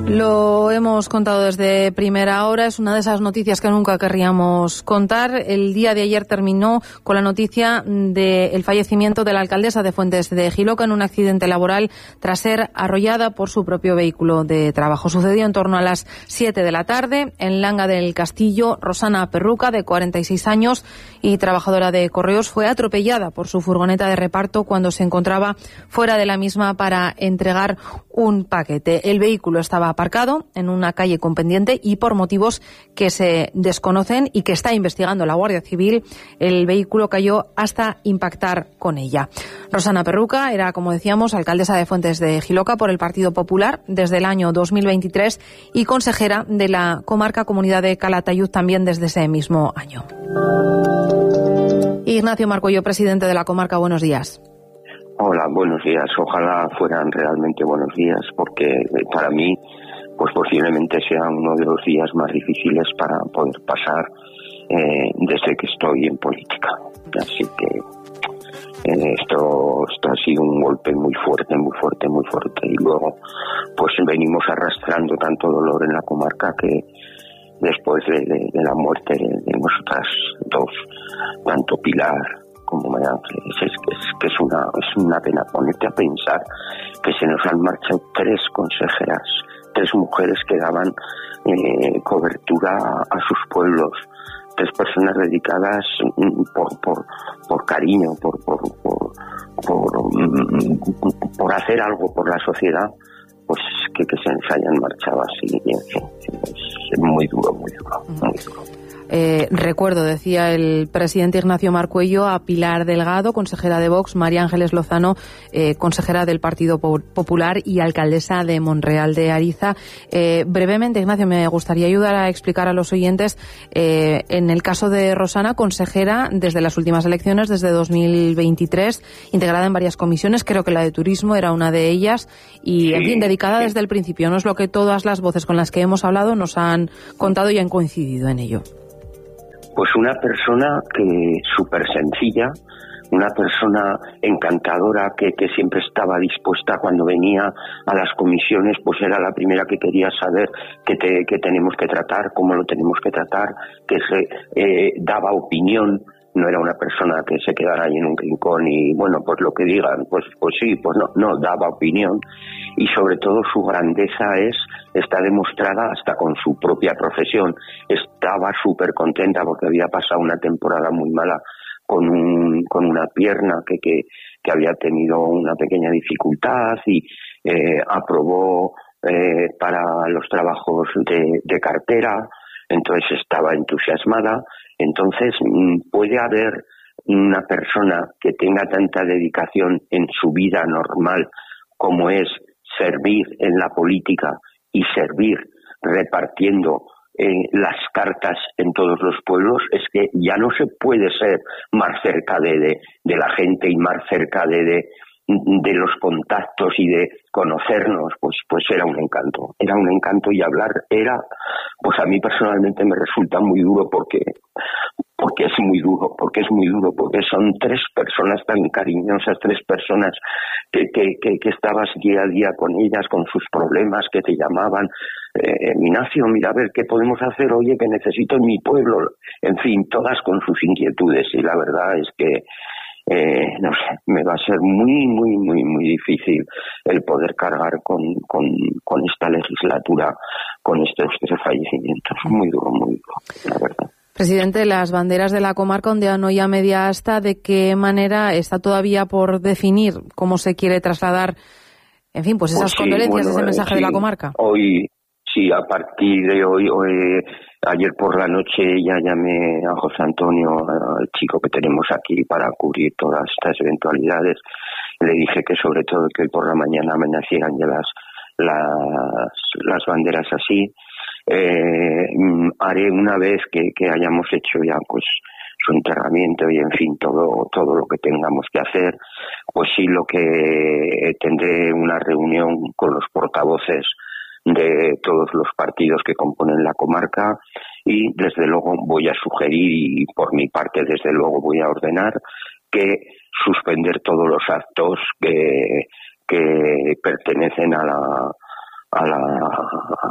Lo hemos contado desde primera hora, es una de esas noticias que nunca querríamos contar. El día de ayer terminó con la noticia del fallecimiento de la alcaldesa de Fuentes de Jiloca en un accidente laboral tras ser arrollada por su propio vehículo de trabajo. Sucedió en torno a las 7 de la tarde en Langa del Castillo. Rosana Perruca, de 46 años y trabajadora de correos, fue atropellada por su furgoneta de reparto cuando se encontraba fuera de la misma para entregar un paquete. El vehículo estaba aparcado en una calle con pendiente y por motivos que se desconocen y que está investigando la Guardia Civil, el vehículo cayó hasta impactar con ella. Rosana Perruca era, como decíamos, alcaldesa de Fuentes de Jiloca por el Partido Popular desde el año 2023 y consejera de la comarca Comunidad de Calatayud también desde ese mismo año. Ignacio Marcuello, presidente de la comarca, buenos días. Hola, buenos días. Ojalá fueran realmente buenos días, porque para mí, pues posiblemente sea uno de los días más difíciles para poder pasar desde que estoy en política. Así que esto ha sido un golpe muy fuerte. Y luego, pues venimos arrastrando tanto dolor en la comarca que después de la muerte de nosotras dos, tanto Pilar como María Ángeles, es una pena ponerte a pensar que se nos han marchado 3 consejeras, 3 mujeres que daban cobertura a sus pueblos, 3 personas dedicadas por cariño, por hacer algo por la sociedad, pues que se nos hayan marchado así, y en fin, es muy duro. Recuerdo, decía el presidente Ignacio Marcuello, a Pilar Delgado, consejera de Vox, María Ángeles Lozano, consejera del Partido Popular y alcaldesa de Monreal de Ariza. Brevemente, Ignacio, me gustaría ayudar a explicar a los oyentes, en el caso de Rosana, consejera desde las últimas elecciones, desde 2023, integrada en varias comisiones, creo que la de turismo era una de ellas, y, en fin, dedicada desde el principio. No es lo que todas las voces con las que hemos hablado nos han contado y han coincidido en ello. Pues una persona que súper sencilla, una persona encantadora que siempre estaba dispuesta cuando venía a las comisiones, pues era la primera que quería saber qué tenemos que tratar, cómo lo tenemos que tratar, que se daba opinión. No era una persona que se quedara ahí en un rincón y, bueno, pues lo que digan, pues sí, pues no, daba opinión. Y sobre todo su grandeza está demostrada hasta con su propia profesión. Estaba súper contenta porque había pasado una temporada muy mala con una pierna que había tenido una pequeña dificultad y aprobó para los trabajos de cartera, entonces estaba entusiasmada. Entonces, puede haber una persona que tenga tanta dedicación en su vida normal como es servir en la política y servir repartiendo las cartas en todos los pueblos. Es que ya no se puede ser más cerca de la gente y más cerca de los contactos y de conocernos, pues era un encanto y hablar pues a mí personalmente me resulta muy duro porque es muy duro, porque son 3 personas tan cariñosas, 3 personas que estabas día a día con ellas, con sus problemas, que te llamaban, Ignacio, mira a ver qué podemos hacer, oye, que necesito en mi pueblo, en fin, todas con sus inquietudes, y la verdad es que no sé, me va a ser muy difícil el poder cargar con esta legislatura, con estos 3 fallecimientos. Muy duro, la verdad. Presidente, las banderas de la comarca ondean hoy a media asta. ¿De qué manera está todavía por definir cómo se quiere trasladar, en fin, pues esas condolencias, ese mensaje de la comarca? Hoy, sí, a partir de hoy, ayer por la noche ya llamé a José Antonio, al chico que tenemos aquí para cubrir todas estas eventualidades. Le dije que sobre todo que hoy por la mañana amanecieran ya las banderas así. Haré una vez que hayamos hecho ya pues su enterramiento y en fin todo lo que tengamos que hacer, pues sí, lo que tendré una reunión con los portavoces de todos los partidos que componen la comarca y desde luego voy a sugerir, y por mi parte desde luego voy a ordenar, que suspender todos los actos que pertenecen a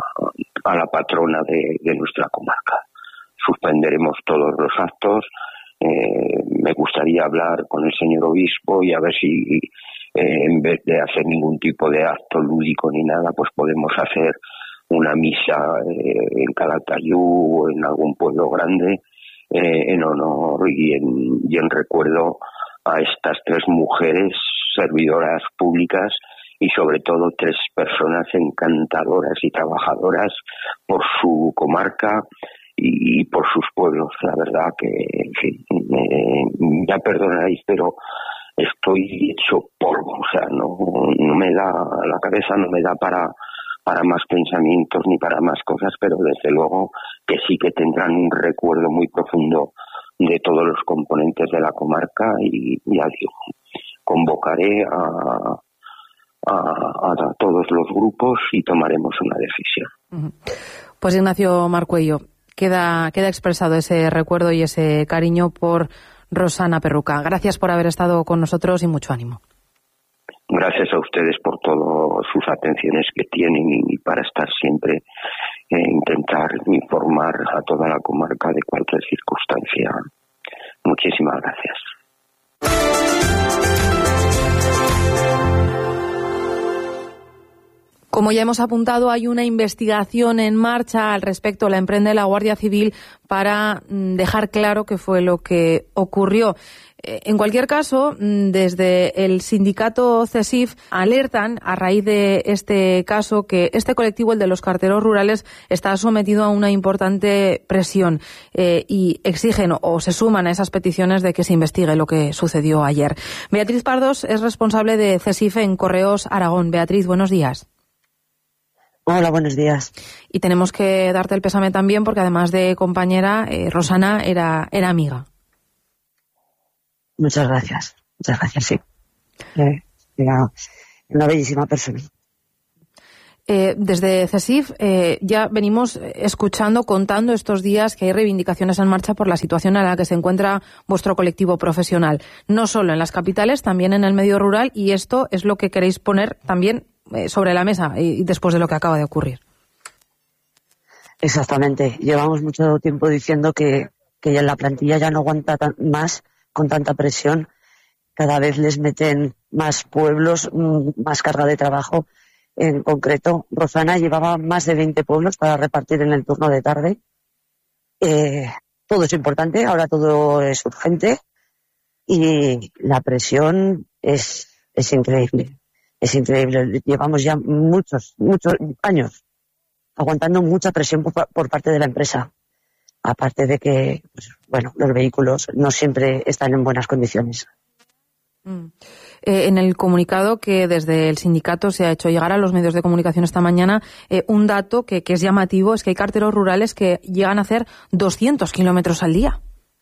a la patrona de nuestra comarca. Suspenderemos todos los actos. Me gustaría hablar con el señor obispo y a ver si en vez de hacer ningún tipo de acto lúdico ni nada, pues podemos hacer una misa en Calatayud o en algún pueblo grande en honor y en recuerdo a estas 3 mujeres servidoras públicas y sobre todo 3 personas encantadoras y trabajadoras por su comarca y por sus pueblos. La verdad que, en fin, ya perdonaréis, pero estoy hecho polvo, o sea, no me da, la cabeza no me da para más pensamientos ni para más cosas, pero desde luego que sí que tendrán un recuerdo muy profundo de todos los componentes de la comarca y ya digo, convocaré a todos los grupos y tomaremos una decisión. Pues Ignacio Marcuello, queda expresado ese recuerdo y ese cariño por Rosana Perruca. Gracias por haber estado con nosotros y mucho ánimo. Gracias a ustedes por todas sus atenciones que tienen y para estar siempre intentar informar a toda la comarca de cualquier circunstancia. Muchísimas gracias. Como ya hemos apuntado, hay una investigación en marcha al respecto. La emprende la Guardia Civil para dejar claro qué fue lo que ocurrió. En cualquier caso, desde el sindicato CESIF alertan a raíz de este caso que este colectivo, el de los carteros rurales, está sometido a una importante presión y exigen o se suman a esas peticiones de que se investigue lo que sucedió ayer. Beatriz Pardos es responsable de CESIF en Correos Aragón. Beatriz, buenos días. Hola, buenos días. Y tenemos que darte el pésame también porque además de compañera, Rosana era amiga. Muchas gracias, sí. Era una bellísima persona. Desde CESIF ya venimos escuchando, contando estos días que hay reivindicaciones en marcha por la situación en la que se encuentra vuestro colectivo profesional. No solo en las capitales, también en el medio rural, y esto es lo que queréis poner también sobre la mesa y después de lo que acaba de ocurrir. Exactamente. Llevamos mucho tiempo diciendo que ya la plantilla ya no aguanta más con tanta presión. Cada vez les meten más pueblos, más carga de trabajo. En concreto, Rosana llevaba más de 20 pueblos para repartir en el turno de tarde. Todo es importante, ahora todo es urgente y la presión es increíble. Es increíble. Llevamos ya muchos años aguantando mucha presión por parte de la empresa. Aparte de que, los vehículos no siempre están en buenas condiciones. En el comunicado que desde el sindicato se ha hecho llegar a los medios de comunicación esta mañana, un dato que es llamativo es que hay carteros rurales que llegan a hacer 200 kilómetros al día.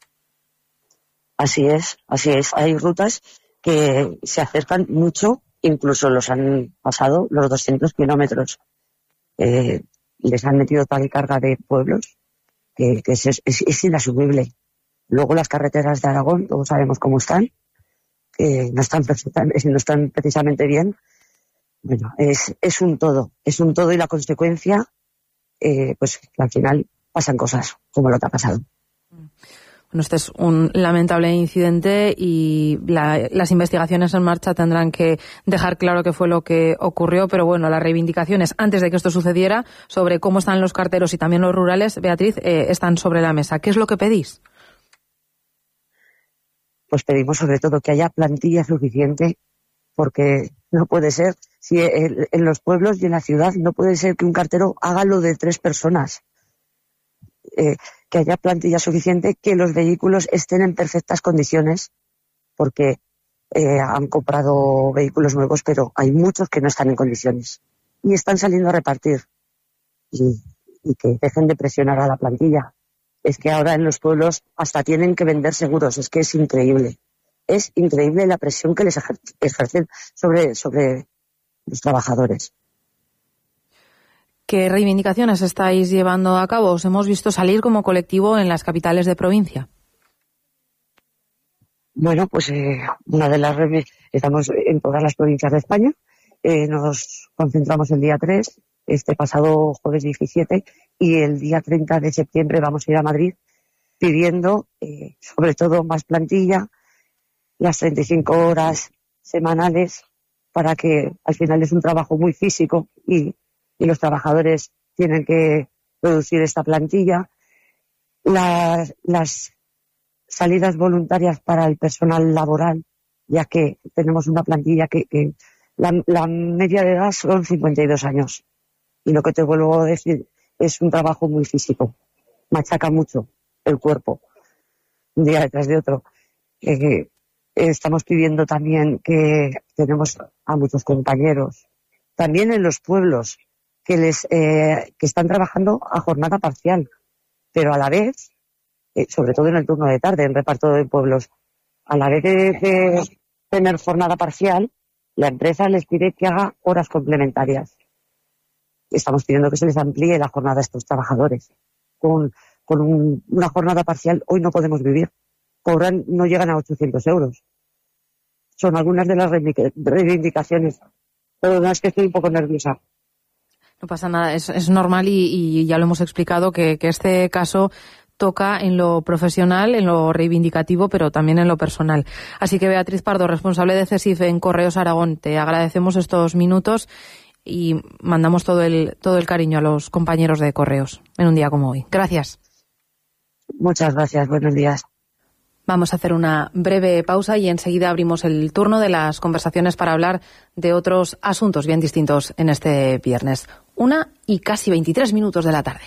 Así es. Hay rutas que se acercan mucho, incluso los han pasado los 200 kilómetros. Les han metido tal carga de pueblos que es inasumible. Luego las carreteras de Aragón, todos sabemos cómo están, que no están precisamente bien. Bueno, es un todo y la consecuencia, pues que al final pasan cosas como lo que ha pasado. Bueno, este es un lamentable incidente y las investigaciones en marcha tendrán que dejar claro qué fue lo que ocurrió, pero bueno, las reivindicaciones antes de que esto sucediera sobre cómo están los carteros y también los rurales, Beatriz, están sobre la mesa. ¿Qué es lo que pedís? Pues pedimos sobre todo que haya plantilla suficiente, porque no puede ser, si en los pueblos y en la ciudad no puede ser que un cartero haga lo de 3 personas. Que haya plantilla suficiente, que los vehículos estén en perfectas condiciones, porque han comprado vehículos nuevos, pero hay muchos que no están en condiciones y están saliendo a repartir, y que dejen de presionar a la plantilla. Es que ahora en los pueblos hasta tienen que vender seguros. Es que es increíble la presión que les ejercen sobre los trabajadores. ¿Qué reivindicaciones estáis llevando a cabo? Os hemos visto salir como colectivo en las capitales de provincia. Bueno, pues una de las estamos en todas las provincias de España. Nos concentramos el día 3 este pasado jueves 17, y el día 30 de septiembre vamos a ir a Madrid pidiendo, sobre todo, más plantilla, las 35 horas semanales, para que al final es un trabajo muy físico y los trabajadores tienen que producir esta plantilla. Las salidas voluntarias para el personal laboral, ya que tenemos una plantilla que la media de edad son 52 años. Y lo que te vuelvo a decir, es un trabajo muy físico. Machaca mucho el cuerpo, un día detrás de otro. Estamos pidiendo también, que tenemos a muchos compañeros, también en los pueblos, que están trabajando a jornada parcial, pero a la vez, sobre todo en el turno de tarde, en reparto de pueblos, a la vez de tener jornada parcial, la empresa les pide que haga horas complementarias. Estamos pidiendo que se les amplíe la jornada a estos trabajadores. Con una jornada parcial hoy no podemos vivir. No llegan a 800 euros. Son algunas de las reivindicaciones. Pero no, es que estoy un poco nerviosa. No pasa nada, es normal y ya lo hemos explicado que este caso toca en lo profesional, en lo reivindicativo, pero también en lo personal. Así que, Beatriz Pardo, responsable de CESIF en Correos Aragón, te agradecemos estos minutos y mandamos todo el cariño a los compañeros de Correos en un día como hoy. Gracias. Muchas gracias, buenos días. Vamos a hacer una breve pausa y enseguida abrimos el turno de las conversaciones para hablar de otros asuntos bien distintos en este viernes. 1:23 de la tarde.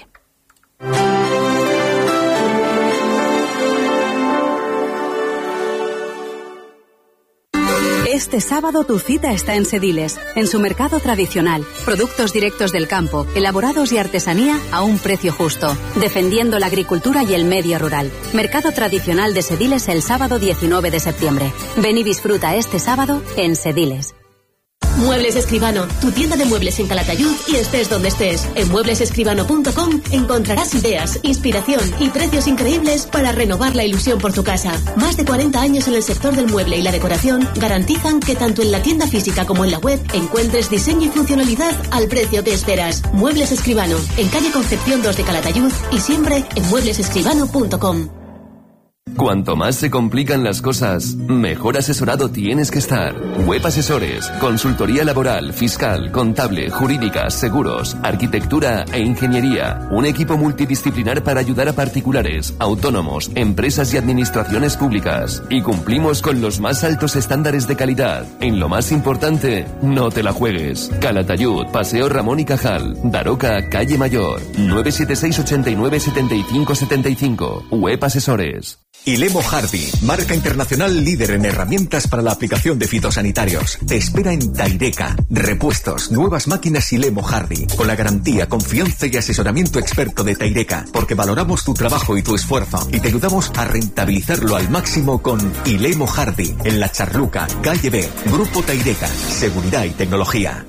Este sábado tu cita está en Sediles, en su mercado tradicional. Productos directos del campo, elaborados y artesanía a un precio justo, defendiendo la agricultura y el medio rural. Mercado tradicional de Sediles el sábado 19 de septiembre. Ven y disfruta este sábado en Sediles. Muebles Escribano, tu tienda de muebles en Calatayud y estés donde estés. En mueblesescribano.com encontrarás ideas, inspiración y precios increíbles para renovar la ilusión por tu casa. Más de 40 años en el sector del mueble y la decoración garantizan que tanto en la tienda física como en la web encuentres diseño y funcionalidad al precio que esperas. Muebles Escribano, en calle Concepción 2 de Calatayud y siempre en mueblesescribano.com. Cuanto más se complican las cosas, mejor asesorado tienes que estar. Web Asesores, consultoría laboral, fiscal, contable, jurídica, seguros, arquitectura e ingeniería. Un equipo multidisciplinar para ayudar a particulares, autónomos, empresas y administraciones públicas. Y cumplimos con los más altos estándares de calidad. En lo más importante, no te la juegues. Calatayud, Paseo Ramón y Cajal, Daroca, Calle Mayor, 976 89 75 75. Web Asesores. Ilemo Hardy, marca internacional líder en herramientas para la aplicación de fitosanitarios. Te espera en Taireca. Repuestos, nuevas máquinas Ilemo Hardy. Con la garantía, confianza y asesoramiento experto de Taireca. Porque valoramos tu trabajo y tu esfuerzo. Y te ayudamos a rentabilizarlo al máximo con Ilemo Hardy. En La Charluca, Calle B. Grupo Taireca. Seguridad y tecnología.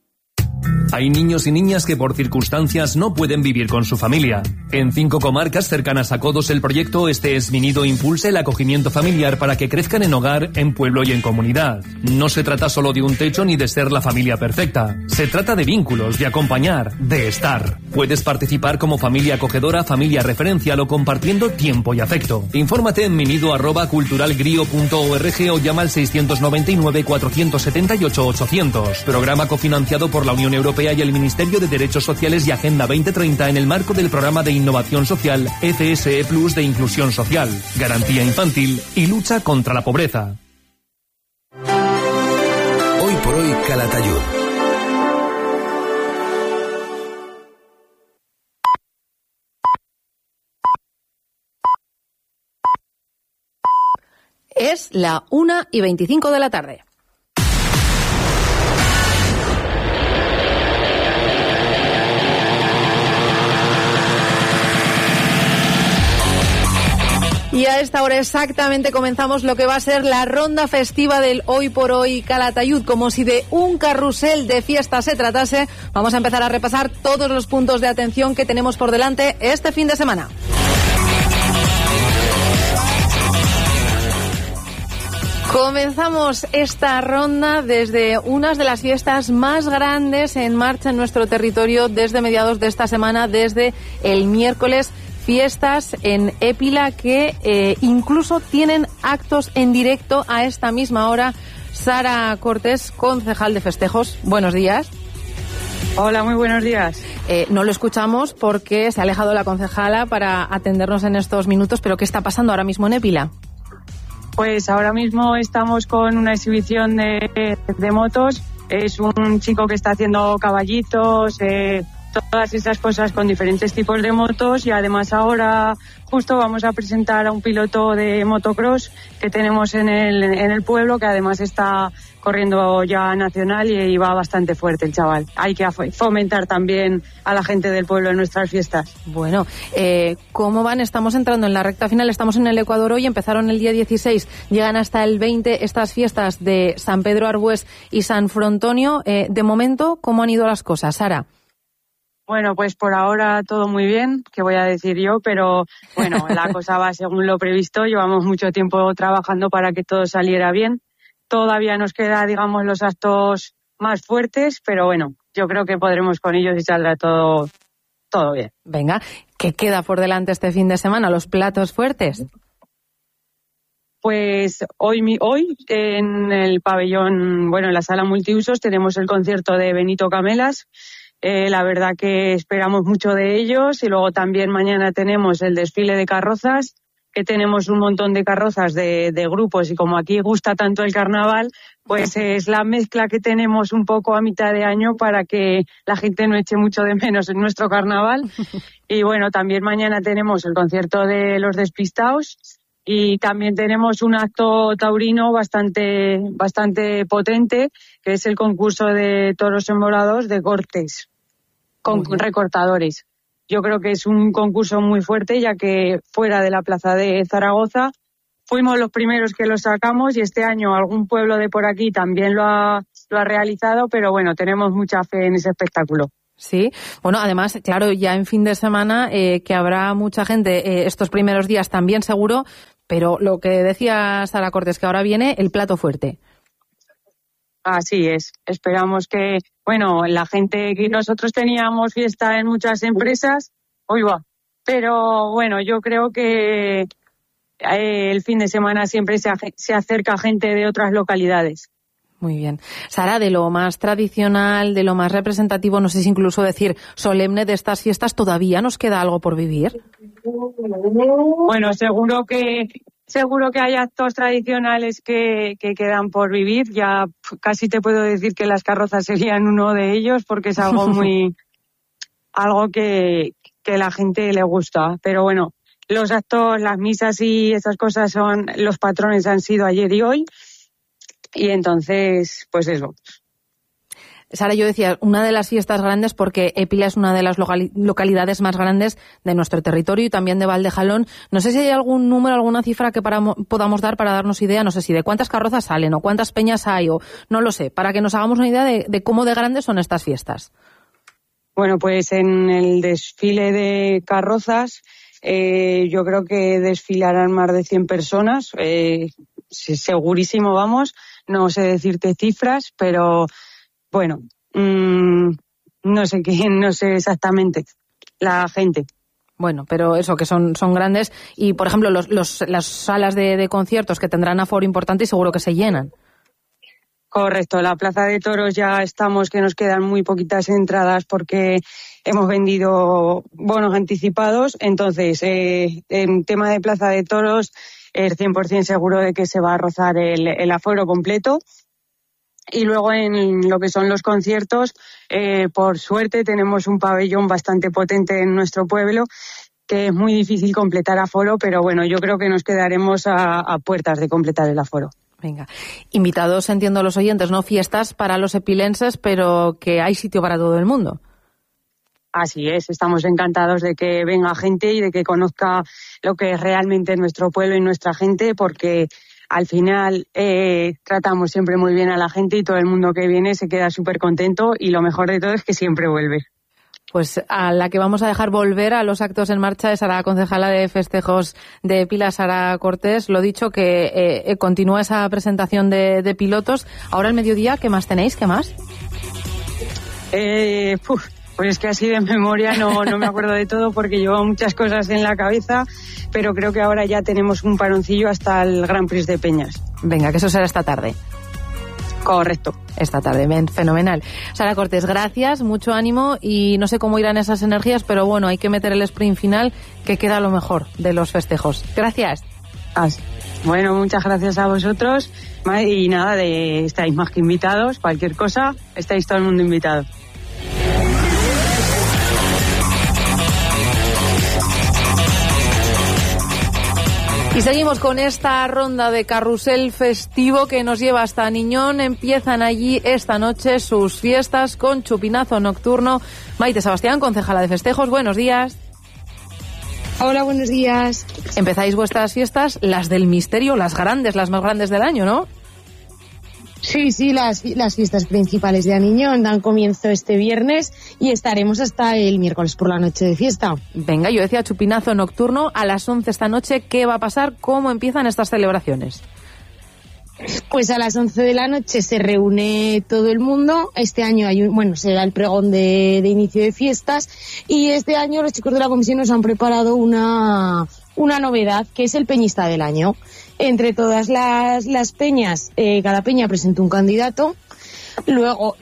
Hay niños y niñas que por circunstancias no pueden vivir con su familia. En 5 comarcas cercanas a Codos el proyecto Este es mi nido impulsa el acogimiento familiar para que crezcan en hogar, en pueblo y en comunidad. No se trata solo de un techo ni de ser la familia perfecta. Se trata de vínculos, de acompañar, de estar. Puedes participar como familia acogedora, familia referencial o compartiendo tiempo y afecto. Infórmate en minido@culturalgrio.org o llama al 699 478 800. Programa cofinanciado por la Unión Europea y el Ministerio de Derechos Sociales y Agenda 2030 en el marco del programa de innovación social FSE Plus de Inclusión Social, Garantía Infantil y Lucha contra la Pobreza. Hoy por hoy, Calatayud. Es la 1:25 de la tarde. Y a esta hora exactamente comenzamos lo que va a ser la ronda festiva del Hoy por Hoy Calatayud. Como si de un carrusel de fiesta se tratase, vamos a empezar a repasar todos los puntos de atención que tenemos por delante este fin de semana. Comenzamos esta ronda desde una de las fiestas más grandes en marcha en nuestro territorio desde mediados de esta semana, desde el miércoles. Fiestas en Épila que incluso tienen actos en directo a esta misma hora. Sara Cortés, concejal de festejos, buenos días. Hola, muy buenos días. No lo escuchamos porque se ha alejado la concejala para atendernos en estos minutos, pero ¿qué está pasando ahora mismo en Épila? Pues ahora mismo estamos con una exhibición de motos. Es un chico que está haciendo caballitos, todas esas cosas con diferentes tipos de motos, y además ahora justo vamos a presentar a un piloto de motocross que tenemos en el pueblo, que además está corriendo ya nacional y va bastante fuerte el chaval. Hay que fomentar también a la gente del pueblo en nuestras fiestas. Bueno, ¿cómo van? Estamos entrando en la recta final, estamos en el Ecuador hoy, empezaron el día 16, llegan hasta el 20 estas fiestas de San Pedro Arbués y San Frontonio. De momento, ¿cómo han ido las cosas, Sara? Bueno, pues por ahora todo muy bien, ¿qué voy a decir yo? Pero bueno, la cosa va según lo previsto. Llevamos mucho tiempo trabajando para que todo saliera bien. Todavía nos queda, digamos, los actos más fuertes, pero bueno, yo creo que podremos con ellos y saldrá todo bien. Venga, ¿qué queda por delante este fin de semana? ¿Los platos fuertes? Pues hoy en el pabellón, bueno, en la sala multiusos tenemos el concierto de Benito Camelas. La verdad que esperamos mucho de ellos, y luego también mañana tenemos el desfile de carrozas, que tenemos un montón de carrozas de grupos, y como aquí gusta tanto el carnaval, pues es la mezcla que tenemos un poco a mitad de año para que la gente no eche mucho de menos en nuestro carnaval. Y bueno, también mañana tenemos el concierto de Los Despistaos, y también tenemos un acto taurino bastante potente, que es el concurso de toros enmolados de cortes con recortadores. Yo creo que es un concurso muy fuerte, ya que fuera de la plaza de Zaragoza fuimos los primeros que lo sacamos, y este año algún pueblo de por aquí también lo ha realizado, pero bueno, tenemos mucha fe en ese espectáculo. Sí, bueno, además, claro, ya en fin de semana que habrá mucha gente estos primeros días también seguro, pero lo que decía Sara Cortés, que ahora viene el plato fuerte. Así es, esperamos que, bueno, la gente, que nosotros teníamos fiesta en muchas empresas, pero bueno, yo creo que el fin de semana siempre se acerca gente de otras localidades. Muy bien. Sara, de lo más tradicional, de lo más representativo, no sé si incluso decir solemne de estas fiestas, ¿todavía nos queda algo por vivir? Bueno, seguro que hay actos tradicionales que quedan por vivir. Ya casi te puedo decir que las carrozas serían uno de ellos, porque es algo algo que la gente le gusta. Pero bueno, los actos, las misas y esas cosas los patrones han sido ayer y hoy. Y entonces, pues eso. Sara, yo decía, una de las fiestas grandes, porque Épila es una de las localidades más grandes de nuestro territorio y también de Valdejalón. No sé si hay algún número, alguna cifra que podamos dar para darnos idea, no sé si de cuántas carrozas salen o cuántas peñas hay, o no lo sé, para que nos hagamos una idea de cómo de grandes son estas fiestas. Bueno, pues en el desfile de carrozas yo creo que desfilarán más de 100 personas, segurísimo, vamos. No sé decirte cifras, pero bueno, no sé exactamente la gente. Bueno, pero eso, que son grandes. Y, por ejemplo, las salas de conciertos que tendrán aforo importante y seguro que se llenan. Correcto, la Plaza de Toros ya estamos, que nos quedan muy poquitas entradas porque hemos vendido bonos anticipados. Entonces, en tema de Plaza de Toros, es 100% seguro de que se va a rozar el aforo completo. Y luego en lo que son los conciertos, por suerte tenemos un pabellón bastante potente en nuestro pueblo, que es muy difícil completar aforo, pero bueno, yo creo que nos quedaremos a puertas de completar el aforo. Venga, invitados, entiendo, a los oyentes, ¿no? Fiestas para los epilenses, pero que hay sitio para todo el mundo. Así es, estamos encantados de que venga gente y de que conozca lo que es realmente nuestro pueblo y nuestra gente, porque al final tratamos siempre muy bien a la gente y todo el mundo que viene se queda súper contento, y lo mejor de todo es que siempre vuelve. Pues a la que vamos a dejar volver a los actos en marcha es a la concejala de festejos de Pilas, Sara Cortés. Lo dicho, que continúa esa presentación de pilotos. Ahora al mediodía, ¿qué más tenéis? ¿Qué más? Pues es que así de memoria no me acuerdo de todo porque llevo muchas cosas en la cabeza, pero creo que ahora ya tenemos un paroncillo hasta el Grand Prix de Peñas. Venga, que eso será esta tarde. Correcto. Esta tarde, fenomenal. Sara Cortés, gracias, mucho ánimo y no sé cómo irán esas energías, pero bueno, hay que meter el sprint final que queda lo mejor de los festejos. Gracias. Bueno, muchas gracias a vosotros y nada, estáis más que invitados, cualquier cosa, estáis todo el mundo invitado. Y seguimos con esta ronda de carrusel festivo que nos lleva hasta Niñón. Empiezan allí esta noche sus fiestas con chupinazo nocturno. Maite Sebastián, concejala de festejos, buenos días. Hola, buenos días. Empezáis vuestras fiestas, las del misterio, las grandes, las más grandes del año, ¿no? Sí, las fiestas principales de Aniñón dan comienzo este viernes y estaremos hasta el miércoles por la noche de fiesta. Venga, yo decía chupinazo nocturno a las 11 esta noche. ¿Qué va a pasar? ¿Cómo empiezan estas celebraciones? Pues a las 11 de la noche se reúne todo el mundo. Este año se da el pregón de inicio de fiestas y este año los chicos de la comisión nos han preparado una novedad que es el peñista del año. Entre todas las peñas, cada peña presentó un candidato, luego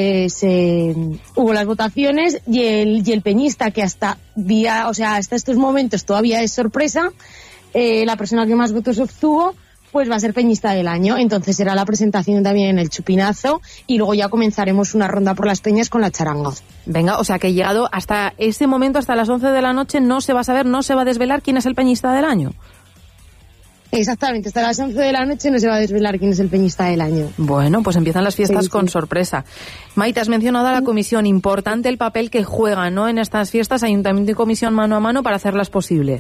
hubo las votaciones y el peñista que hasta estos momentos todavía es sorpresa, la persona que más votos obtuvo, pues va a ser peñista del año. Entonces será la presentación también en el chupinazo y luego ya comenzaremos una ronda por las peñas con la charanga. Venga, o sea que llegado hasta ese momento, hasta las 11 de la noche, no se va a saber, no se va a desvelar quién es el peñista del año. Exactamente, hasta las 11 de la noche no se va a desvelar quién es el peñista del año. Bueno, pues empiezan las fiestas con sorpresa. Maite, has mencionado a la comisión, importante el papel que juega, ¿no?, en estas fiestas, ayuntamiento y comisión mano a mano para hacerlas posible.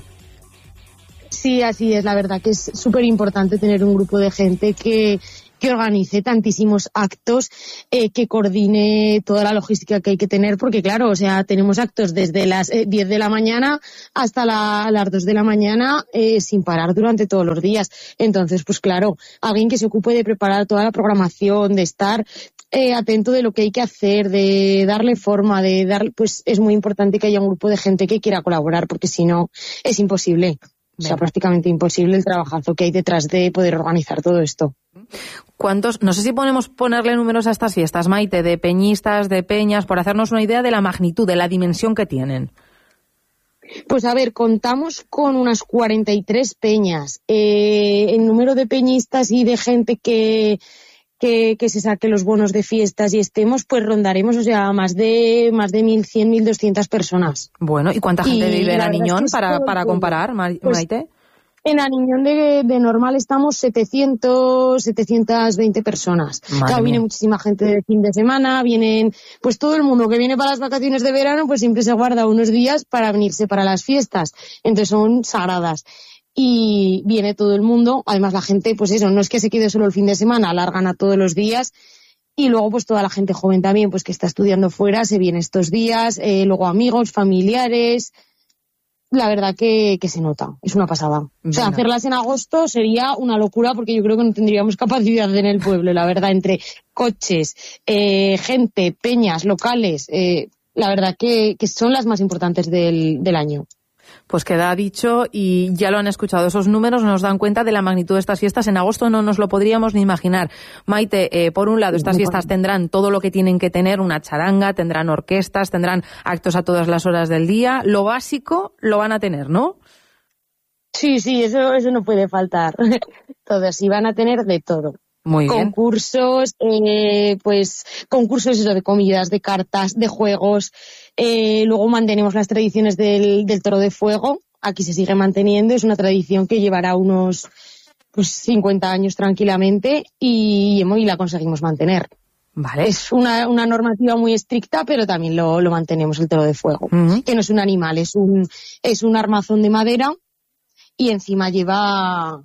Sí, así es, la verdad que es súper importante tener un grupo de gente que organice tantísimos actos, que coordine toda la logística que hay que tener, porque claro, o sea, tenemos actos desde las 10 de la mañana hasta las 2 de la mañana sin parar durante todos los días. Entonces, pues claro, alguien que se ocupe de preparar toda la programación, de estar atento de lo que hay que hacer, de darle forma, pues es muy importante que haya un grupo de gente que quiera colaborar, porque si no, es imposible. O sea, prácticamente imposible el trabajazo que hay detrás de poder organizar todo esto. ¿Cuántos? No sé si podemos ponerle números a estas fiestas, Maite, de peñistas, de peñas, por hacernos una idea de la magnitud, de la dimensión que tienen. Pues a ver, contamos con unas 43 peñas. El número de peñistas y de gente que se saque los bonos de fiestas y estemos, pues rondaremos, o sea, más de 1.100, 1.200 personas. Bueno, ¿y cuánta gente vive en Aniñón para comparar, Maite? Pues, en Aniñón de normal estamos 720 personas. Claro, viene muchísima gente de fin de semana, vienen, pues todo el mundo que viene para las vacaciones de verano, pues siempre se guarda unos días para venirse para las fiestas. Entonces son sagradas. Y viene todo el mundo, además la gente, pues eso, no es que se quede solo el fin de semana, alargan a todos los días, y luego pues toda la gente joven también, pues que está estudiando fuera, se viene estos días, luego amigos, familiares, la verdad que se nota, es una pasada. O sea, hacerlas en agosto sería una locura porque yo creo que no tendríamos capacidad en el pueblo, la verdad, entre coches, gente, peñas, locales, la verdad que son las más importantes del año. Pues queda dicho y ya lo han escuchado. Esos números nos dan cuenta de la magnitud de estas fiestas. En agosto no nos lo podríamos ni imaginar. Maite, por un lado, estas fiestas tendrán todo lo que tienen que tener, una charanga, tendrán orquestas, tendrán actos a todas las horas del día. Lo básico lo van a tener, ¿no? Sí, eso no puede faltar. Todos, y van a tener de todo. Muy bien. Concursos, pues concursos de comidas, de cartas, de juegos. Luego mantenemos las tradiciones del toro de fuego. Aquí se sigue manteniendo. Es una tradición que llevará unos 50 años tranquilamente y la conseguimos mantener. Vale. Es una normativa muy estricta, pero también lo mantenemos, el toro de fuego. Uh-huh. Que no es un animal, es un armazón de madera y encima lleva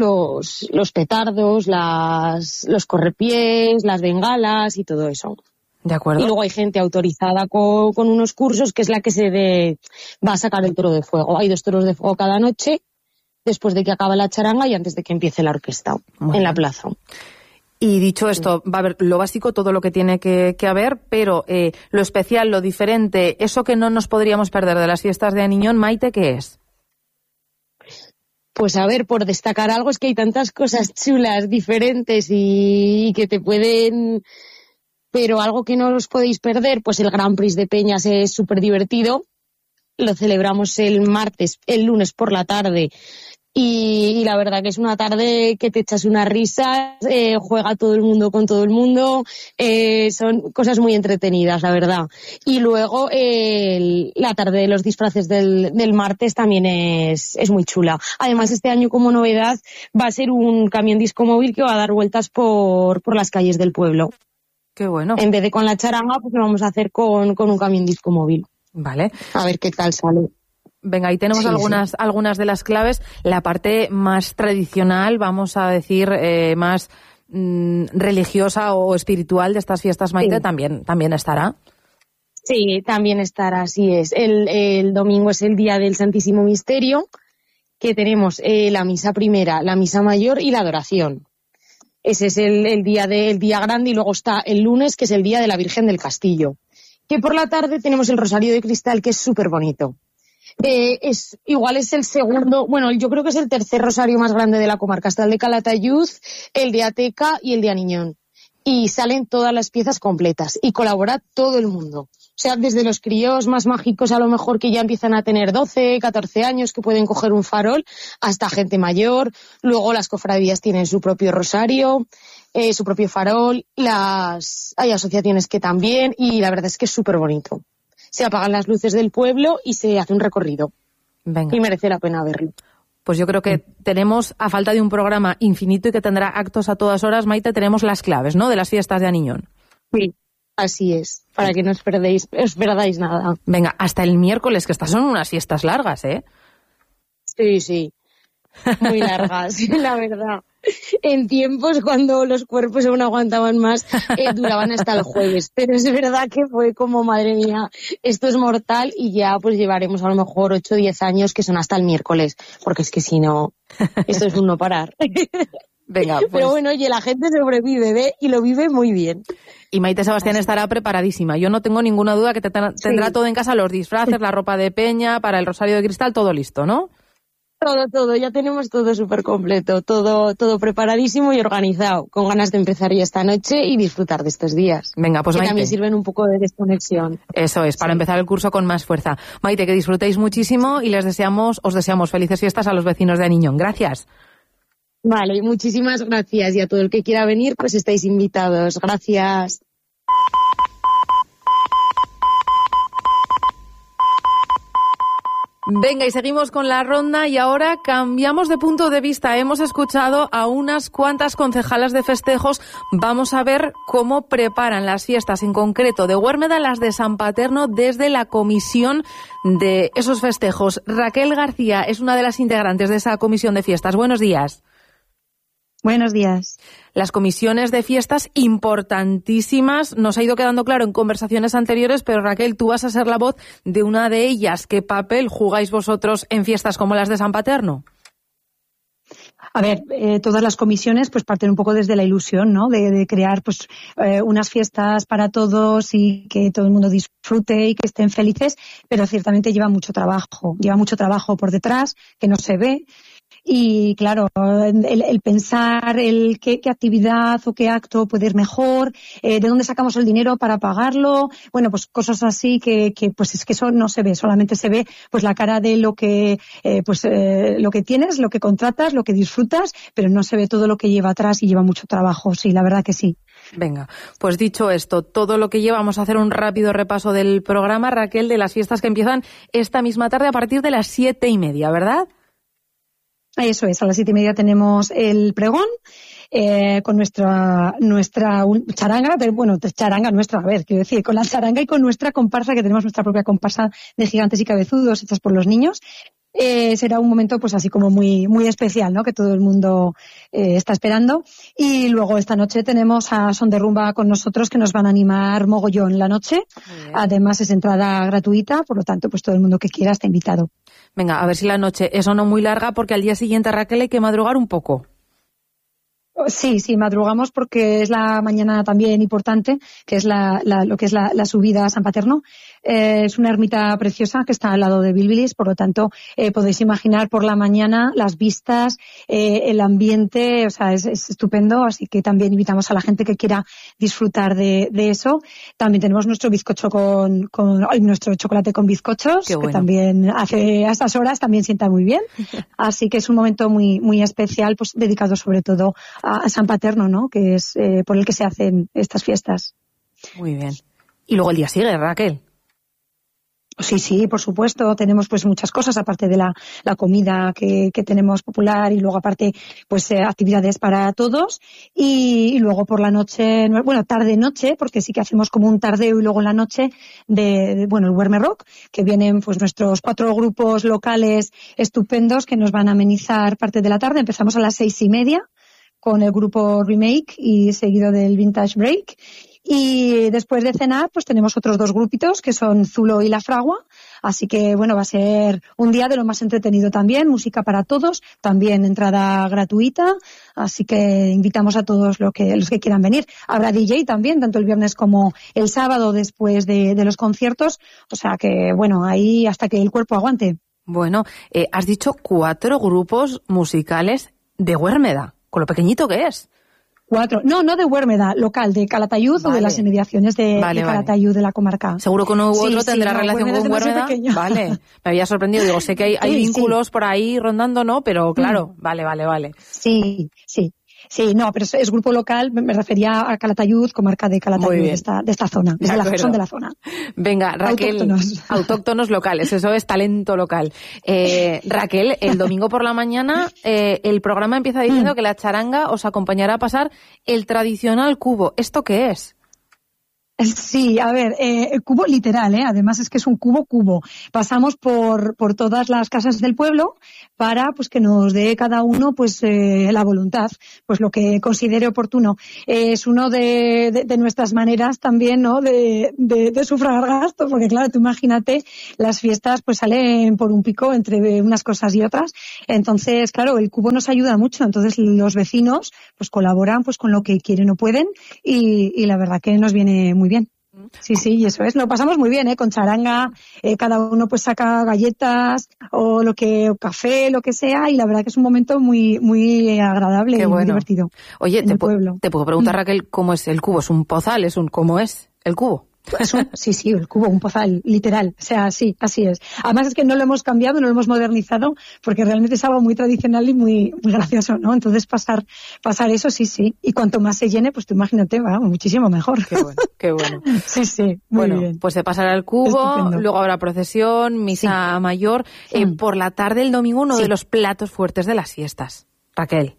los petardos, los correpiés, las bengalas y todo eso. De acuerdo. Y luego hay gente autorizada con unos cursos que es la que va a sacar el toro de fuego. Hay 2 toros de fuego cada noche, después de que acabe la charanga y antes de que empiece la orquesta en la plaza. Y dicho esto, va a haber lo básico, todo lo que tiene que haber, pero lo especial, lo diferente, eso que no nos podríamos perder de las fiestas de Aniñón, Maite, ¿qué es? Pues a ver, por destacar algo, es que hay tantas cosas chulas, diferentes y que te pueden... Pero algo que no os podéis perder, pues el Grand Prix de Peñas es súper divertido. Lo celebramos el lunes por la tarde. Y la verdad que es una tarde que te echas una risa, juega todo el mundo con todo el mundo, son cosas muy entretenidas, la verdad. Y luego la tarde de los disfraces del martes también es muy chula. Además, este año como novedad va a ser un camión discomóvil que va a dar vueltas por las calles del pueblo. Qué bueno. En vez de con la charanga, pues lo vamos a hacer con un camión discomóvil. Vale. A ver qué tal sale. Venga, ahí tenemos algunas de las claves. La parte más tradicional, vamos a decir, más religiosa o espiritual de estas fiestas, Maite, sí. también estará. Sí, también estará, así es. El domingo es el día del Santísimo Misterio, que tenemos la misa primera, la misa mayor y la adoración. Ese es el día grande, y luego está el lunes, que es el día de la Virgen del Castillo. Que por la tarde tenemos el Rosario de Cristal, que es súper bonito. Igual es el segundo, bueno, yo creo que es el tercer rosario más grande de la comarca. Está el de Calatayud, el de Ateca y el de Aniñón. Y salen todas las piezas completas y colabora todo el mundo. O sea, desde los críos más mágicos, a lo mejor que ya empiezan a tener 12, 14 años, que pueden coger un farol, hasta gente mayor. Luego las cofradías tienen su propio rosario, su propio farol. Hay asociaciones que también, y la verdad es que es súper bonito. Se apagan las luces del pueblo y se hace un recorrido. Venga. Y merece la pena verlo. Pues yo creo que tenemos, a falta de un programa infinito y que tendrá actos a todas horas, Maite, tenemos las claves, ¿no?, de las fiestas de Aniñón. Sí, así es, para que no os perdáis nada. Venga, hasta el miércoles, que estas son unas fiestas largas, ¿eh? Sí, muy largas, la verdad. En tiempos cuando los cuerpos aún aguantaban más, duraban hasta el jueves. Pero es verdad que fue como, madre mía, esto es mortal, y ya pues llevaremos a lo mejor 8 o 10 años, que son hasta el miércoles, porque es que si no, esto es un no parar. Venga, pues... Pero bueno, oye, la gente sobrevive, ¿ve? Y lo vive muy bien. Y Maite Sebastián estará preparadísima. Yo no tengo ninguna duda que tendrá todo en casa, los disfraces, la ropa de peña, para el Rosario de Cristal, todo listo, ¿no? Todo, ya tenemos todo súper completo, todo preparadísimo y organizado, con ganas de empezar ya esta noche y disfrutar de estos días. Venga, pues que Maite, también sirven un poco de desconexión. Eso es, para empezar el curso con más fuerza. Maite, que disfrutéis muchísimo y os deseamos felices fiestas a los vecinos de Aniñón. Gracias. Vale, muchísimas gracias, y a todo el que quiera venir, pues estáis invitados. Gracias. Venga, y seguimos con la ronda, y ahora cambiamos de punto de vista. Hemos escuchado a unas cuantas concejalas de festejos. Vamos a ver cómo preparan las fiestas, en concreto de Huérmeda, las de San Paterno, desde la comisión de esos festejos. Raquel García es una de las integrantes de esa comisión de fiestas. Buenos días. Buenos días. Las comisiones de fiestas importantísimas, nos ha ido quedando claro en conversaciones anteriores, pero Raquel, tú vas a ser la voz de una de ellas. ¿Qué papel jugáis vosotros en fiestas como las de San Paterno? A ver, todas las comisiones pues parten un poco desde la ilusión, ¿no?, de crear pues unas fiestas para todos y que todo el mundo disfrute y que estén felices, pero ciertamente lleva mucho trabajo por detrás que no se ve. Y claro, el pensar qué actividad o qué acto puede ir mejor, de dónde sacamos el dinero para pagarlo, bueno, pues cosas así que pues es que eso no se ve, solamente se ve pues la cara de lo que lo que tienes, lo que contratas, lo que disfrutas, pero no se ve todo lo que lleva atrás, y lleva mucho trabajo, sí, la verdad que sí. Venga, pues dicho esto, todo lo que lleva, vamos a hacer un rápido repaso del programa, Raquel, de las fiestas que empiezan esta misma tarde a partir de las 7:30, ¿verdad? Eso es, a las 7:30 tenemos el pregón con nuestra charanga, pero bueno, charanga nuestra, a ver, quiero decir, con la charanga y con nuestra comparsa, que tenemos nuestra propia comparsa de gigantes y cabezudos hechas por los niños. será un momento pues así como muy, muy especial, ¿no? Que todo el mundo está esperando. Y luego esta noche tenemos a Son de Rumba con nosotros, que nos van a animar mogollón la noche. Además es entrada gratuita, por lo tanto pues todo el mundo que quiera está invitado. Venga, a ver si la noche es o no muy larga, porque al día siguiente, Raquel, hay que madrugar un poco. Sí, madrugamos porque es la mañana también importante, que es lo que es la subida a San Paterno. Es una ermita preciosa que está al lado de Bilbilis, por lo tanto podéis imaginar por la mañana las vistas, el ambiente, o sea, es estupendo, así que también invitamos a la gente que quiera disfrutar de eso. También tenemos nuestro bizcocho nuestro chocolate con bizcochos, que también a estas horas también sienta muy bien. Así que es un momento muy, muy especial, pues dedicado sobre todo a San Paterno, ¿no? Que es por el que se hacen estas fiestas. Muy bien. Y luego el día sigue, Raquel. Sí, por supuesto. Tenemos pues muchas cosas, aparte de la comida que tenemos popular, y luego aparte pues actividades para todos. Y luego por la noche, bueno, tarde-noche, porque sí que hacemos como un tardeo y luego en la noche el Huerme Rock, que vienen pues nuestros 4 grupos locales estupendos que nos van a amenizar parte de la tarde. Empezamos a las 6:30 con el grupo Remake y seguido del Vintage Break. Y después de cenar, pues tenemos otros 2 grupitos que son Zulo y La Fragua. Así que, bueno, va a ser un día de lo más entretenido también. Música para todos, también entrada gratuita. Así que invitamos a todos los que quieran venir. Habrá DJ también, tanto el viernes como el sábado después de los conciertos. O sea que, bueno, ahí hasta que el cuerpo aguante. Bueno, has dicho 4 grupos musicales de Huérmeda, con lo pequeñito que es. 4. No de Huérmeda, local, de Calatayud, o de las inmediaciones de Calatayud, de la comarca. Seguro que uno u otro tendrá relación con Huérmeda. Vale, me había sorprendido. Digo, sé que hay vínculos por ahí rondando, ¿no? Pero claro, vale. Sí, no, pero es grupo local, me refería a Calatayud, comarca de Calatayud, de esta zona, son de la zona. Venga, Raquel, autóctonos locales, eso es talento local. Raquel, el domingo por la mañana el programa empieza diciendo que la charanga os acompañará a pasar el tradicional cubo. ¿Esto qué es? Sí, a ver, el cubo literal, además es que es un cubo. Pasamos por todas las casas del pueblo para pues que nos dé cada uno pues la voluntad, pues lo que considere oportuno. Es uno de nuestras maneras también, ¿no? de sufragar gastos, porque claro, tú imagínate, las fiestas pues salen por un pico entre unas cosas y otras. Entonces, claro, el cubo nos ayuda mucho. Entonces los vecinos pues colaboran pues con lo que quieren o pueden, y la verdad que nos viene muy bien. Sí, y eso es. Lo pasamos muy bien, con charanga. Cada uno pues saca galletas o café, lo que sea, y la verdad que es un momento muy, muy agradable y muy divertido. Oye, te puedo preguntar, Raquel, ¿cómo es el cubo? ¿Es un pozal? ¿Cómo es el cubo? Sí, el cubo, un pozal, literal. O sea, sí, así es. Además es que no lo hemos cambiado, no lo hemos modernizado, porque realmente es algo muy tradicional y muy, muy gracioso, ¿no? Entonces pasar eso, sí. Y cuanto más se llene, pues tú imagínate, muchísimo mejor. Qué bueno. Sí, muy bien. Pues se pasará el cubo, estupendo. Luego habrá procesión, misa mayor. Por la tarde el domingo, uno de los platos fuertes de las fiestas. Raquel.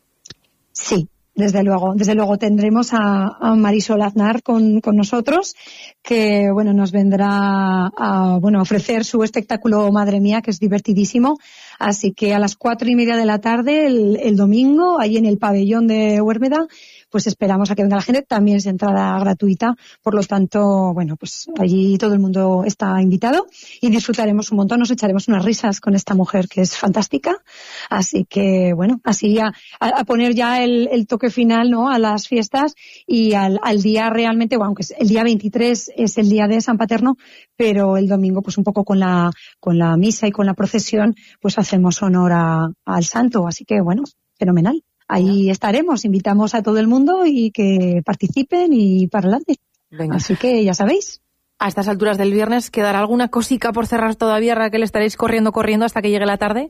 Sí. Desde luego tendremos a Marisol Aznar con nosotros, que bueno, nos vendrá a ofrecer su espectáculo Madre Mía, que es divertidísimo. Así que a las 4:30 de la tarde, el domingo, ahí en el pabellón de Huérmeda, pues esperamos a que venga la gente. También es entrada gratuita, por lo tanto, bueno, pues allí todo el mundo está invitado y disfrutaremos un montón, nos echaremos unas risas con esta mujer que es fantástica. Así que, bueno, así a poner ya el toque final, ¿no?, a las fiestas, y al día realmente, aunque el día 23 es el día de San Paterno, pero el domingo pues un poco con la misa y con la procesión pues hacemos honor al santo. Así que, bueno, fenomenal. Ahí estaremos, invitamos a todo el mundo y que participen y para adelante. Venga. Así que ya sabéis. A estas alturas del viernes, ¿quedará alguna cosica por cerrar todavía, Raquel? ¿Estaréis corriendo hasta que llegue la tarde?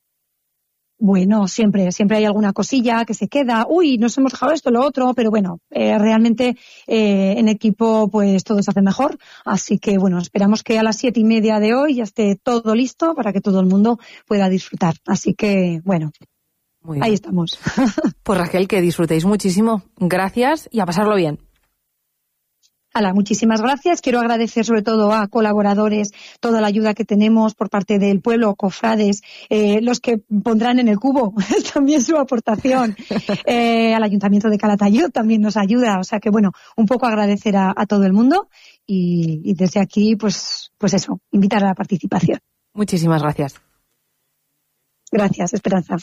Bueno, siempre hay alguna cosilla que se queda. Uy, nos hemos dejado esto, lo otro, pero bueno, realmente en equipo pues todo se hace mejor. Así que bueno, esperamos que a las 7:30 de hoy ya esté todo listo para que todo el mundo pueda disfrutar. Así que bueno. Ahí estamos. Pues Raquel, que disfrutéis muchísimo. Gracias y a pasarlo bien. Muchísimas gracias. Quiero agradecer sobre todo a colaboradores toda la ayuda que tenemos por parte del pueblo, cofrades, los que pondrán en el cubo también su aportación. Al Ayuntamiento de Calatayud también nos ayuda. O sea que, bueno, un poco agradecer a todo el mundo y desde aquí, pues eso, invitar a la participación. Muchísimas gracias. Gracias, Esperanza.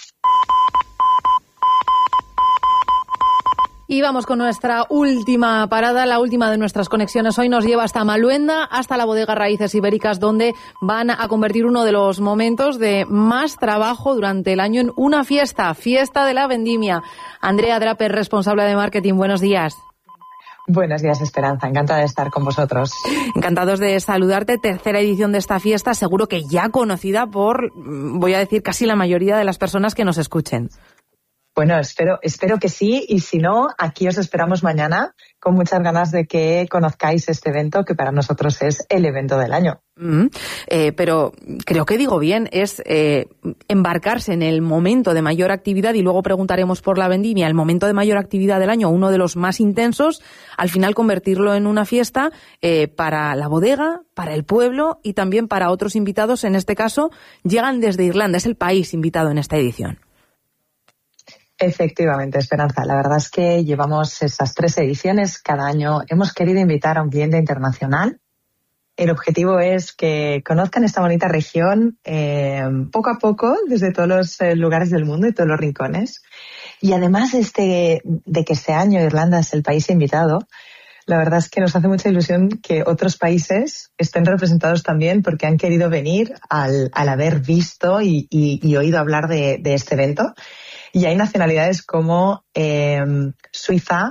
Y vamos con nuestra última parada, la última de nuestras conexiones. Hoy nos lleva hasta Maluenda, hasta la bodega Raíces Ibéricas, donde van a convertir uno de los momentos de más trabajo durante el año en una fiesta de la vendimia. Andrea Draper, responsable de marketing, buenos días. Buenos días, Esperanza. Encantada de estar con vosotros. Encantados de saludarte. Tercera edición de esta fiesta, seguro que ya conocida por, voy a decir, casi la mayoría de las personas que nos escuchen. Bueno, espero que sí, y si no, aquí os esperamos mañana con muchas ganas de que conozcáis este evento, que para nosotros es el evento del año. Pero creo que digo bien, es embarcarse en el momento de mayor actividad, y luego preguntaremos por la vendimia, el momento de mayor actividad del año, uno de los más intensos, al final convertirlo en una fiesta para la bodega, para el pueblo y también para otros invitados. En este caso, llegan desde Irlanda, es el país invitado en esta edición. Efectivamente, Esperanza. La verdad es que llevamos esas 3 ediciones. Cada año hemos querido invitar a un cliente internacional. El objetivo es que conozcan esta bonita región poco a poco desde todos los lugares del mundo y todos los rincones. Y además de que este año Irlanda es el país invitado, la verdad es que nos hace mucha ilusión que otros países estén representados también, porque han querido venir al haber visto y oído hablar de este evento. Y hay nacionalidades como Suiza,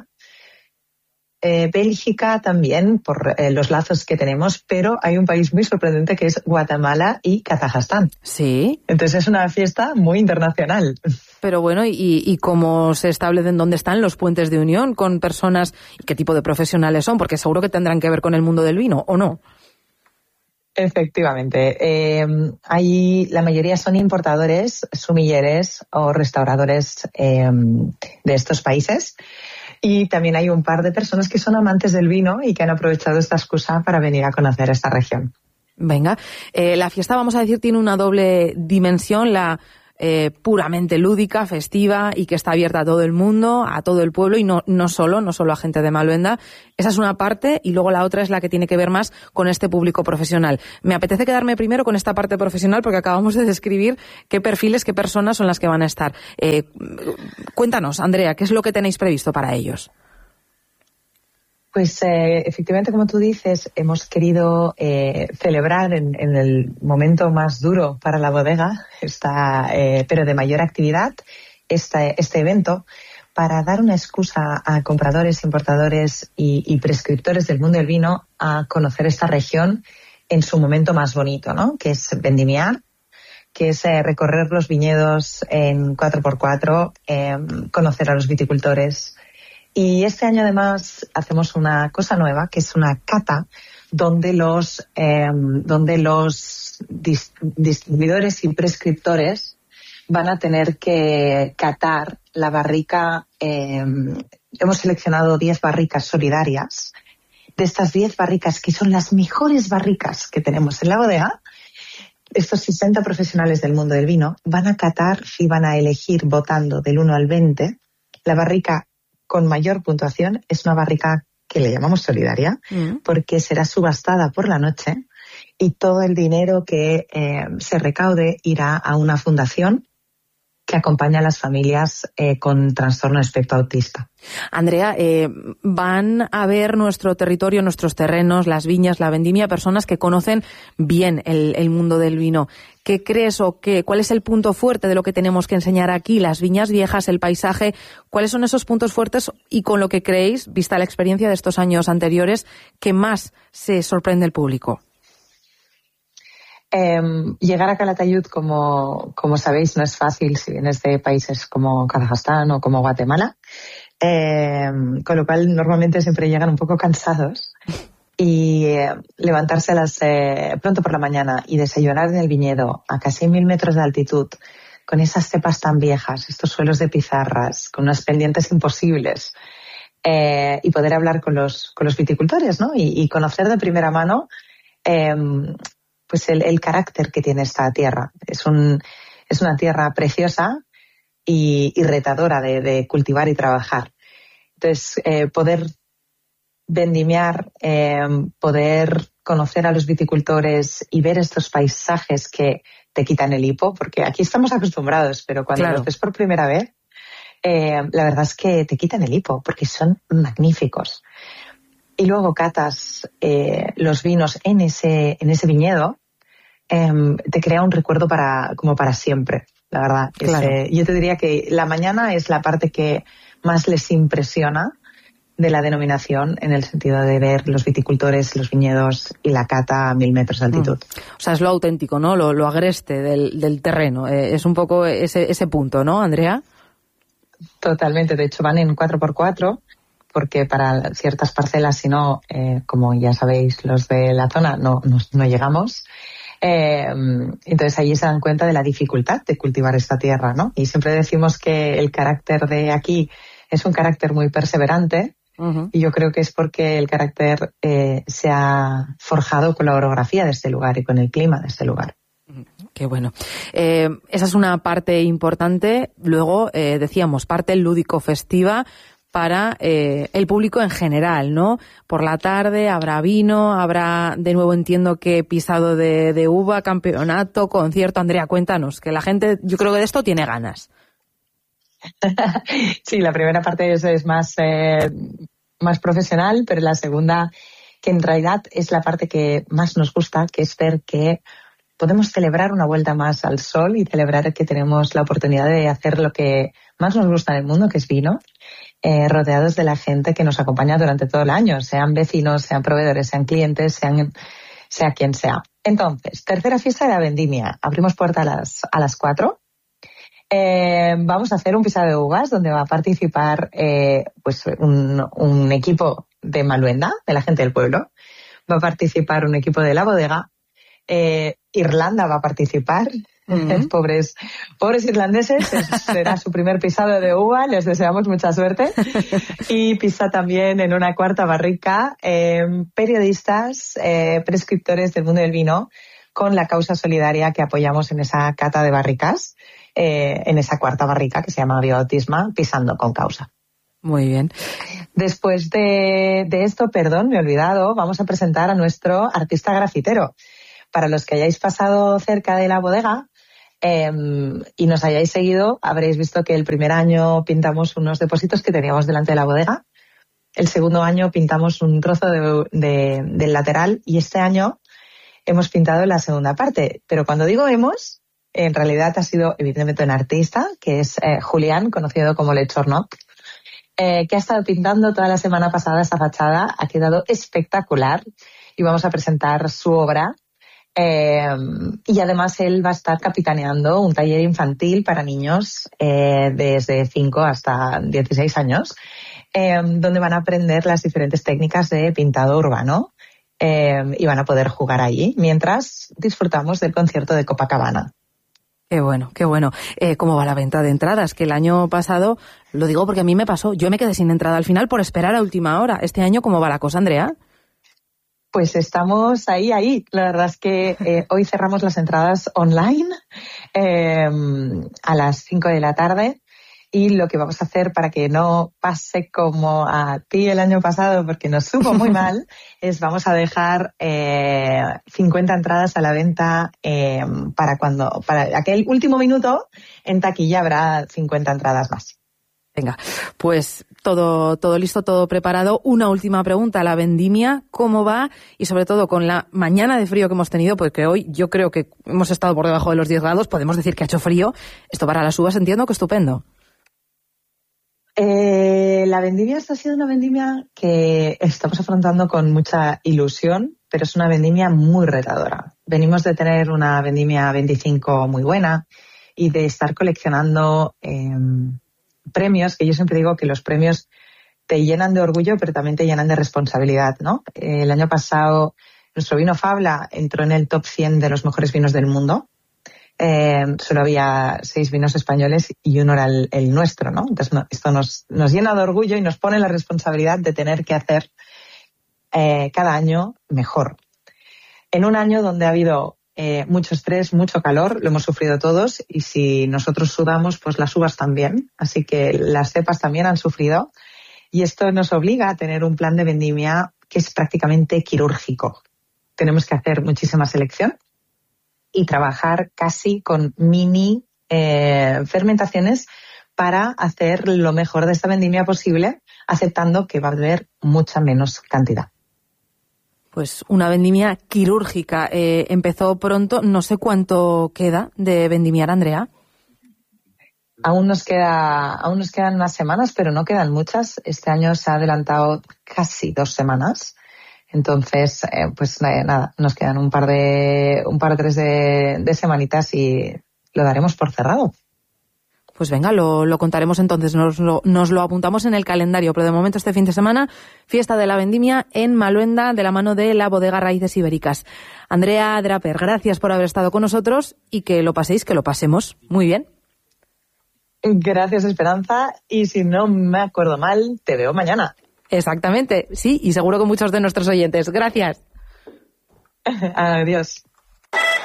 Bélgica también, por los lazos que tenemos, pero hay un país muy sorprendente que es Guatemala y Kazajstán. Sí. Entonces es una fiesta muy internacional. Pero bueno, ¿y cómo se establecen, dónde están los puentes de unión con personas y qué tipo de profesionales son? Porque seguro que tendrán que ver con el mundo del vino, ¿o no? Efectivamente. La mayoría son importadores, sumilleres o restauradores de estos países. Y también hay un par de personas que son amantes del vino y que han aprovechado esta excusa para venir a conocer esta región. Venga, la fiesta, vamos a decir, tiene una doble dimensión, la puramente lúdica, festiva y que está abierta a todo el mundo, a todo el pueblo y no solo a gente de Maluenda. Esa es una parte, y luego la otra es la que tiene que ver más con este público profesional. Me apetece quedarme primero con esta parte profesional porque acabamos de describir qué perfiles, qué personas son las que van a estar. Cuéntanos, Andrea, ¿qué es lo que tenéis previsto para ellos? Pues efectivamente, como tú dices, hemos querido celebrar en el momento más duro para la bodega, pero de mayor actividad, este evento, para dar una excusa a compradores, importadores y prescriptores del mundo del vino a conocer esta región en su momento más bonito, ¿no? Que es vendimiar, que es recorrer los viñedos en 4x4, conocer a los viticultores. Y este año además hacemos una cosa nueva, que es una cata, donde los distribuidores y prescriptores van a tener que catar la barrica. Hemos seleccionado 10 barricas solidarias. De estas 10 barricas, que son las mejores barricas que tenemos en la bodega, estos 60 profesionales del mundo del vino van a catar y van a elegir, votando del 1 al 20, la barrica con mayor puntuación. Es una barrica que le llamamos solidaria, porque será subastada por la noche y todo el dinero que se recaude irá a una fundación que acompaña a las familias con trastorno espectro autista. Andrea, van a ver nuestro territorio, nuestros terrenos, las viñas, la vendimia, personas que conocen bien el mundo del vino. ¿Qué crees cuál es el punto fuerte de lo que tenemos que enseñar aquí? Las viñas viejas, el paisaje, ¿cuáles son esos puntos fuertes y con lo que creéis, vista la experiencia de estos años anteriores, que más se sorprende el público? Llegar a Calatayud, como sabéis, no es fácil si vienes de países como Kazajstán o como Guatemala, con lo cual normalmente siempre llegan un poco cansados, y levantarse pronto por la mañana y desayunar en el viñedo a casi 1000 metros de altitud, con esas cepas tan viejas, estos suelos de pizarras, con unas pendientes imposibles, y poder hablar con los viticultores, ¿no? Y conocer de primera mano pues el carácter que tiene esta tierra. Es una tierra preciosa y retadora de cultivar y trabajar. Entonces, poder vendimiar, poder conocer a los viticultores y ver estos paisajes que te quitan el hipo, porque aquí estamos acostumbrados, pero cuando los ves por primera vez, la verdad es que te quitan el hipo, porque son magníficos. Y luego catas los vinos en ese viñedo, te crea un recuerdo como para siempre, la verdad. Claro. Yo te diría que la mañana es la parte que más les impresiona de la denominación, en el sentido de ver los viticultores, los viñedos y la cata a 1000 metros de altitud. O sea, es lo auténtico, ¿no? Lo agreste del terreno. Es un poco ese punto, ¿no, Andrea? Totalmente. De hecho, van en 4x4, porque para ciertas parcelas, si no, como ya sabéis, los de la zona no llegamos. Entonces allí se dan cuenta de la dificultad de cultivar esta tierra, ¿no? Y siempre decimos que el carácter de aquí es un carácter muy perseverante. Y yo creo que es porque el carácter se ha forjado con la orografía de este lugar y con el clima de este lugar. Qué bueno. Esa es una parte importante. Luego, decíamos, parte lúdico-festiva para el público en general, ¿no? Por la tarde habrá vino, habrá, de nuevo entiendo que pisado de uva, campeonato, concierto. Andrea, cuéntanos, que la gente, yo creo que de esto tiene ganas. Sí, la primera parte es más profesional, pero la segunda, que en realidad es la parte que más nos gusta, que es ver que podemos celebrar una vuelta más al sol y celebrar que tenemos la oportunidad de hacer lo que más nos gusta en el mundo, que es vino, rodeados de la gente que nos acompaña durante todo el año, sean vecinos, sean proveedores, sean clientes, sea quien sea. Entonces, tercera fiesta de la vendimia. Abrimos puerta a las 4. Vamos a hacer un pisado de uvas donde va a participar pues un equipo de Maluenda, de la gente del pueblo. Va a participar un equipo de la bodega. Irlanda va a participar. Pobres irlandeses, será su primer pisado de uva, les deseamos mucha suerte. Y pisa también en una cuarta barrica periodistas, prescriptores del mundo del vino, con la causa solidaria que apoyamos en esa cata de barricas, en esa cuarta barrica que se llama Bioautisma, pisando con causa. Muy bien. Después de esto, perdón, me he olvidado, vamos a presentar a nuestro artista grafitero. Para los que hayáis pasado cerca de la bodega y nos hayáis seguido, habréis visto que el primer año pintamos unos depósitos que teníamos delante de la bodega. El segundo año pintamos un trozo del lateral y este año hemos pintado la segunda parte. Pero cuando digo hemos, en realidad ha sido evidentemente un artista, que es Julián, conocido como Lechornoc, que ha estado pintando toda la semana pasada esta fachada. Ha quedado espectacular y vamos a presentar su obra. Y además él va a estar capitaneando un taller infantil para niños desde 5 hasta 16 años, donde van a aprender las diferentes técnicas de pintado urbano y van a poder jugar allí mientras disfrutamos del concierto de Copacabana. Qué bueno, qué bueno. ¿Cómo va la venta de entradas? Que el año pasado, lo digo porque a mí me pasó, yo me quedé sin entrada al final por esperar a última hora. ¿Este año cómo va la cosa, Andrea? Pues estamos ahí. La verdad es que hoy cerramos las entradas online a las 5 de la tarde y lo que vamos a hacer para que no pase como a ti el año pasado, porque nos supo muy mal, es vamos a dejar 50 entradas a la venta para aquel último minuto en taquilla habrá 50 entradas más. Venga, pues todo listo, todo preparado. Una última pregunta, la vendimia, ¿cómo va? Y sobre todo con la mañana de frío que hemos tenido, porque hoy yo creo que hemos estado por debajo de los 10 grados, podemos decir que ha hecho frío. Esto para las uvas entiendo que estupendo. La vendimia está siendo una vendimia que estamos afrontando con mucha ilusión, pero es una vendimia muy retadora. Venimos de tener una vendimia 25 muy buena y de estar coleccionando premios, que yo siempre digo que los premios te llenan de orgullo, pero también te llenan de responsabilidad, ¿no? El año pasado nuestro vino Fabla entró en el top 100 de los mejores vinos del mundo solo había 6 vinos españoles y uno era el nuestro, ¿no? Entonces esto nos llena de orgullo y nos pone la responsabilidad de tener que hacer cada año mejor. En un año donde ha habido mucho estrés, mucho calor, lo hemos sufrido todos, y si nosotros sudamos, pues las uvas también. Así que las cepas también han sufrido, y esto nos obliga a tener un plan de vendimia que es prácticamente quirúrgico. Tenemos que hacer muchísima selección y trabajar casi con mini fermentaciones para hacer lo mejor de esta vendimia posible, aceptando que va a haber mucha menos cantidad. Pues una vendimia quirúrgica. Empezó pronto. No sé cuánto queda de vendimiar, Andrea. Aún nos quedan unas semanas, pero no quedan muchas. Este año se ha adelantado casi 2 semanas. Entonces, pues nada, nos quedan un par de 3 de semanitas y lo daremos por cerrado. Pues venga, lo contaremos entonces, nos lo apuntamos en el calendario, pero de momento este fin de semana, fiesta de la vendimia en Maluenda, de la mano de la bodega Raíces Ibéricas. Andrea Draper, gracias por haber estado con nosotros y que lo pasemos muy bien. Gracias, Esperanza, y si no me acuerdo mal, te veo mañana. Exactamente, sí, y seguro que muchos de nuestros oyentes. Gracias. Adiós.